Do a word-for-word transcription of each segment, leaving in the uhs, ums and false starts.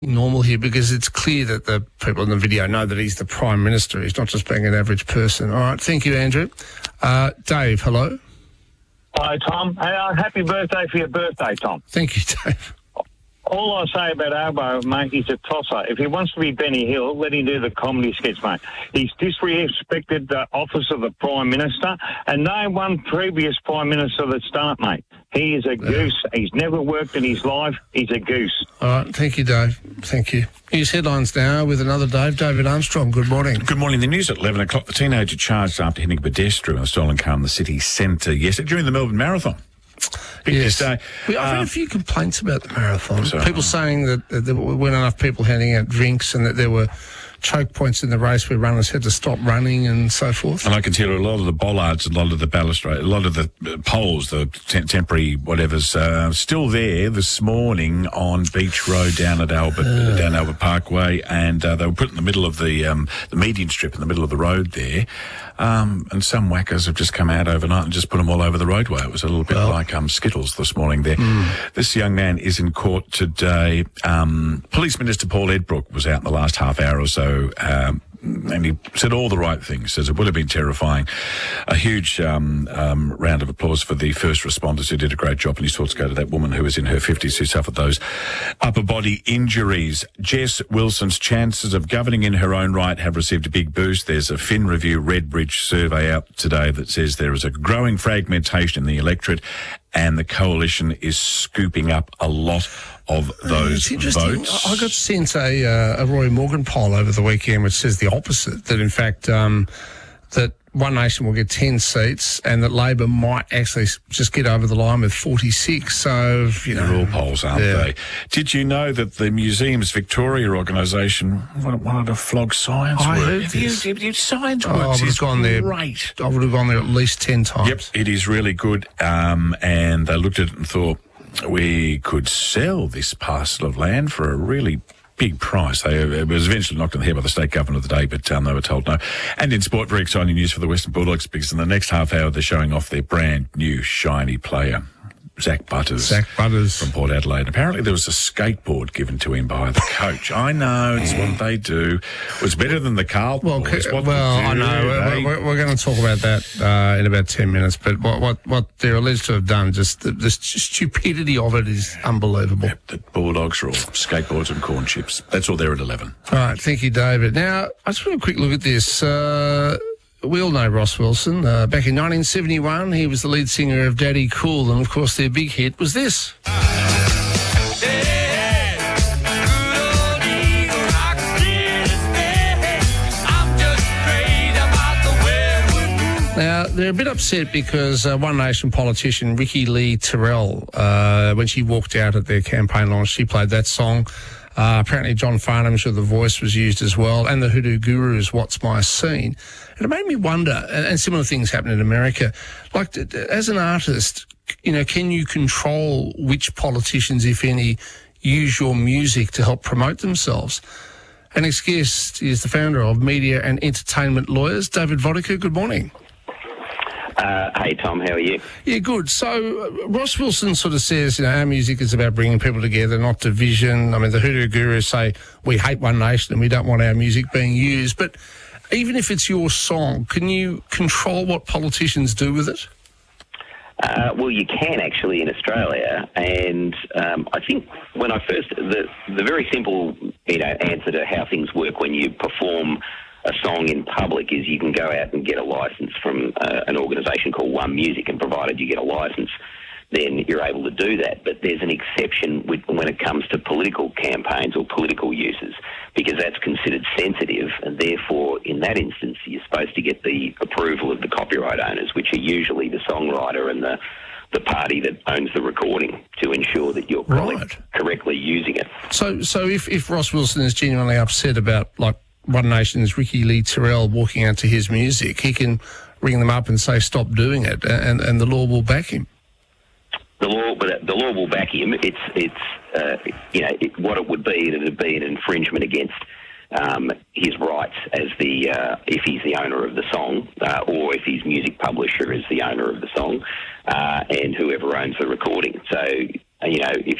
normal here because it's clear that the people in the video know that he's the Prime Minister. He's not just being an average person. All right, thank you, Andrew. Uh, Dave, hello. Hi, Tom. Hey, uh, happy birthday for your birthday, Tom. Thank you, Dave. All I say about Albo, mate, he's a tosser. If he wants to be Benny Hill, let him do the comedy sketch, mate. He's disrespected the office of the Prime Minister, and no one previous Prime Minister that's done it, mate. He is a goose. He's never worked in his life. He's a goose. All right, thank you, Dave. Thank you. News headlines now with another Dave. David Armstrong, good morning. Good morning. The news at eleven o'clock. The teenager charged after hitting a pedestrian in a stolen car in the city centre yesterday during the Melbourne Marathon. Big Yes. day. We, I've Um, had a few complaints about the marathon. So- People saying that, that there weren't enough people handing out drinks and that there were choke points in the race where runners had to stop running and so forth. And I can tell you a lot of the bollards, a lot of the balustrade, a lot of the uh, poles, the te- temporary whatever's uh, still there this morning on Beach Road down at Albert, uh. down Albert Parkway, and uh, they were put in the middle of the um, the median strip in the middle of the road there. Um, and some whackers have just come out overnight and just put them all over the roadway. It was a little bit Well. like um, Skittles this morning there. Mm. This young man is in court today. Um, Police Minister Paul Edbrook was out in the last half hour or so. Um, and he said all the right things, says it would have been terrifying. A huge um, um, round of applause for the first responders who did a great job, and his thoughts go to that woman who was in her fifties who suffered those upper body injuries. Jess Wilson's chances of governing in her own right have received a big boost. There's a Fin Review Redbridge survey out today that says there is a growing fragmentation in the electorate, and the coalition is scooping up a lot of those It's interesting. votes. I I got sent a, uh, a Roy Morgan poll over the weekend which says the opposite, that in fact um, that One Nation will get ten seats and that Labor might actually s- just get over the line with forty-six. So, you know. They're all polls, aren't Yeah. they? Did you know that the Museums Victoria organisation wanted to flog science I work? heard Have you- this. have you- science Oh, I works would is have gone there. great. I would have gone there at least ten times. Yep, it is really good. Um, and they looked at it and thought, we could sell this parcel of land for a really big price. They, it was eventually knocked on the head by the state government of the day, but um, they were told no. And in sport, very exciting news for the Western Bulldogs, because in the next half hour they're showing off their brand new shiny player, Zach Butters. Zach Butters. From Port Adelaide. Apparently there was a skateboard given to him by the coach. I know, it's what they do. It was better than the Carlton. Well, boys. c- What well, they I do, know. they- We're, we're, we're going to talk about that uh, in about ten minutes. But what, what, what they're alleged to have done, just the, the stupidity of it is unbelievable. Yep, the Bulldogs are all skateboards and corn chips. That's all there at eleven. All right, thank you, David. Now, I just want a quick look at this. Uh, we all know Ross Wilson. Uh, back in nineteen seventy-one, he was the lead singer of Daddy Cool, and of course their big hit was this. Now, they're a bit upset because uh, One Nation politician Ricky Lee Terrell, uh, when she walked out at their campaign launch, she played that song. Uh, apparently John Farnham's The Voice was used as well, and the Hoodoo Guru's What's My Scene. And it made me wonder, and, and similar things happen in America, like d- d- as an artist, you know, can you control which politicians, if any, use your music to help promote themselves? Our next guest is the founder of Media and Entertainment Lawyers, David Vodicka. Good morning. Uh, hey, Tom, how are you? Yeah, good. So uh, Ross Wilson sort of says, you know, our music is about bringing people together, not division. I mean, the Hoodoo Gurus say we hate One Nation and we don't want our music being used. But even if it's your song, can you control what politicians do with it? Uh, well, you can actually in Australia, and um, I think when I first the the very simple you know answer to how things work when you perform a song in public is you can go out and get a license from uh, an organisation called One Music, and provided you get a license, then you're able to do that. But there's an exception with, when it comes to political campaigns or political uses, because that's considered sensitive, and therefore, in that instance, you're supposed to get the approval of the copyright owners, which are usually the songwriter and the the party that owns the recording, to ensure that you're Right. correct, correctly using it. So, so if, if Ross Wilson is genuinely upset about, like, One Nation's Ricky Lee Terrell walking out to his music, he can ring them up and say, stop doing it, and, and the law will back him. The law, but the law will back him. It's, it's, uh, you know, it, what it would be, it would be an infringement against um, his rights as the, uh, if he's the owner of the song, uh, or if his music publisher is the owner of the song, uh, and whoever owns the recording. So, you know, if you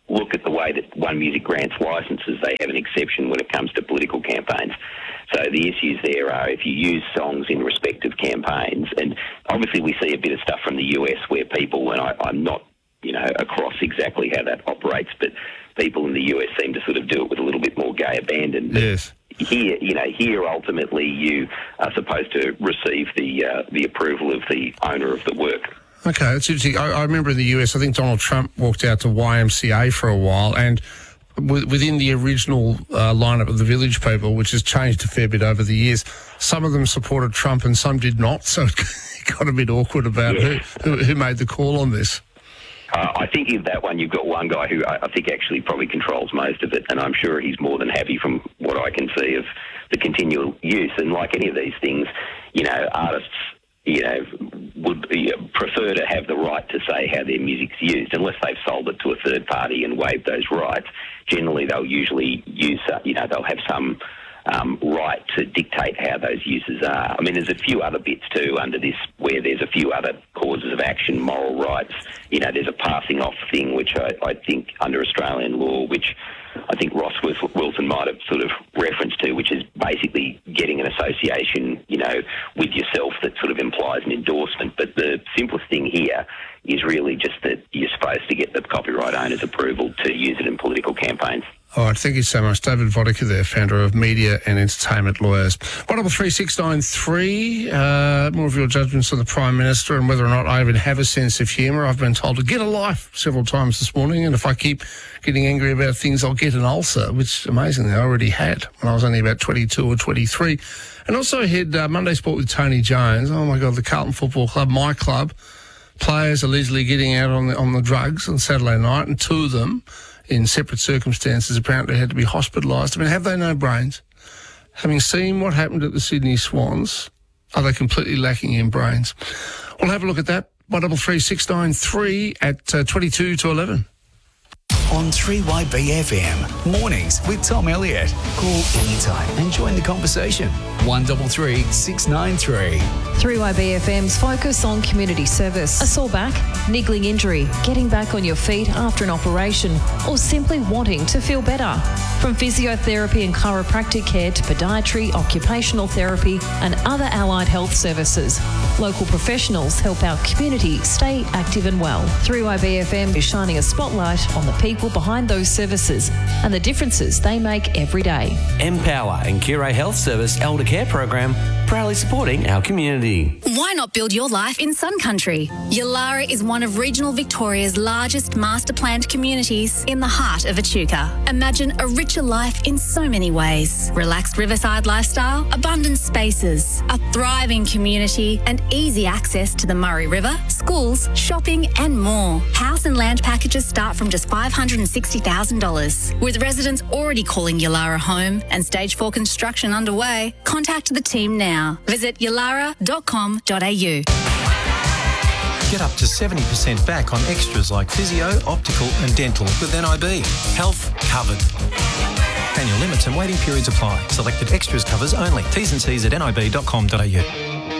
look at the way that One Music grants licenses, they have an exception when it comes to political campaigns. So the issues there are if you use songs in respect of campaigns, and obviously we see a bit of stuff from the U S where people, and I, I'm not, you know, across exactly how that operates, but people in the U S seem to sort of do it with a little bit more gay abandon. But Yes. Here, you know, here ultimately you are supposed to receive the uh, the approval of the owner of the work. Okay, that's interesting. I, I remember in the U S, I think Donald Trump walked out to Y M C A for a while, and w- within the original uh, lineup of the Village People, which has changed a fair bit over the years, some of them supported Trump and some did not, so it got a bit awkward about Yeah. who, who, who made the call on this. Uh, I think in that one you've got one guy who I, I think actually probably controls most of it, and I'm sure he's more than happy from what I can see of the continual use. And like any of these things, you know, artists, you know, would you know, prefer to have the right to say how their music's used, unless they've sold it to a third party and waived those rights. Generally, they'll usually use, uh, you know, they'll have some Um, right to dictate how those uses are. I mean, there's a few other bits too under this where there's a few other causes of action, moral rights. You know, there's a passing off thing, which I, I think under Australian law, which I think Ross Wilson might have sort of referenced to, which is basically getting an association, you know, with yourself that sort of implies an endorsement. But the simplest thing here is really just that you're supposed to get the copyright owner's approval to use it in political campaigns. All right, thank you so much. David Vodicka there, founder of Media and Entertainment Lawyers. one double three six nine three, uh, more of your judgments on the Prime Minister and whether or not I even have a sense of humour. I've been told to get a life several times this morning, and if I keep getting angry about things, I'll get an ulcer, which amazingly I already had when I was only about twenty-two or twenty-three. And also I had uh, Monday Sport with Tony Jones. Oh, my God, the Carlton Football Club, my club, players allegedly getting out on the, on the drugs on Saturday night, and two of them, in separate circumstances, apparently had to be hospitalised. I mean, have they no brains? Having seen what happened at the Sydney Swans, are they completely lacking in brains? We'll have a look at that. one double three six nine three at uh, twenty-two to eleven. On three Y B F M, mornings with Tom Elliott. Call anytime and join the conversation. one double three six nine three. three Y B F M's focus on community service. A sore back, niggling injury, getting back on your feet after an operation, or simply wanting to feel better. From physiotherapy and chiropractic care to podiatry, occupational therapy and other allied health services, local professionals help our community stay active and well. three Y B F M is shining a spotlight on the people behind those services and the differences they make every day. Empower and Cure Health Service Elder Care Program, proudly supporting our community. Why not build your life in Sun Country? Yulara is one of regional Victoria's largest master planned communities in the heart of Echuca. Imagine a richer life in so many ways. Relaxed riverside lifestyle, abundant spaces, a thriving community and easy access to the Murray River, schools, shopping and more. House and land packages start from just five hundred sixty thousand dollars. With residents already calling Yulara home and stage four construction underway, contact the team now. Visit yulara dot com dot a u. Get up to seventy percent back on extras like physio, optical and dental with N I B. Health covered. Annual limits and waiting periods apply. Selected extras covers only. T's and C's at n i b dot com dot a u.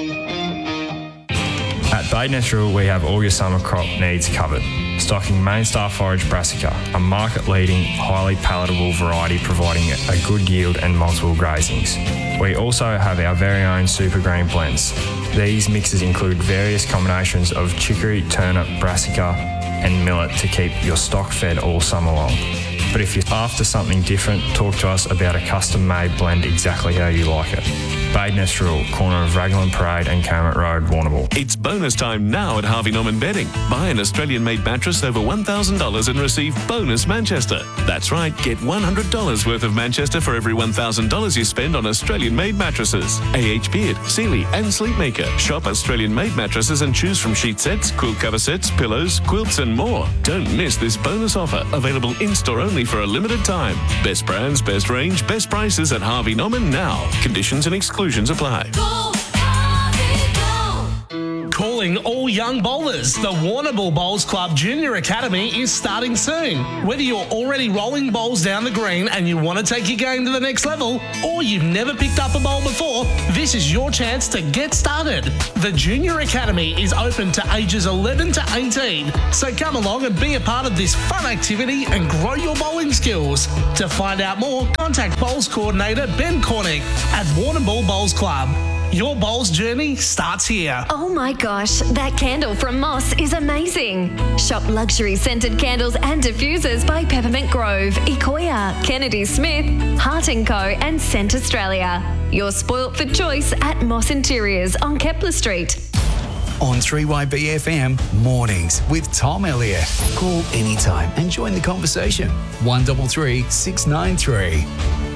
At Badeness Rural, we have all your summer crop needs covered. Stocking main star forage brassica, a market-leading, highly palatable variety providing a good yield and multiple grazings. We also have our very own super grain blends. These mixes include various combinations of chicory, turnip, brassica and millet to keep your stock fed all summer long. But if you're after something different, talk to us about a custom-made blend exactly how you like it. Badeness Rural, corner of Raglan Parade and Kermit Road, Warrnambool. It's bonus time now at Harvey Norman Bedding. Buy an Australian-made mattress over one thousand dollars and receive bonus Manchester. That's right, get one hundred dollars worth of Manchester for every one thousand dollars you spend on Australian-made mattresses. A H Beard, Sealy and Sleepmaker. Shop Australian-made mattresses and choose from sheet sets, quilt cover sets, pillows, quilts and more. Don't miss this bonus offer, available in-store only for a limited time. Best brands, best range, best prices at Harvey Norman now. Conditions and exclusions apply. Call calling all young bowlers. The Warrnambool Bowls Club Junior Academy is starting soon. Whether you're already rolling bowls down the green and you want to take your game to the next level, or you've never picked up a bowl before, this is your chance to get started. The Junior Academy is open to ages eleven to eighteen, so come along and be a part of this fun activity and grow your bowling skills. To find out more, contact Bowls Coordinator Ben Cornick at Warrnambool Bowls Club. Your bowls journey starts here. Oh my gosh, that candle from Moss is amazing. Shop luxury scented candles and diffusers by Peppermint Grove, Ikoya, Kennedy Smith, Hart and Co and Scent Australia. You're spoilt for choice at Moss Interiors on Kepler Street. On three Y B F M, mornings with Tom Elliott. Call anytime and join the conversation. one three three, six nine three.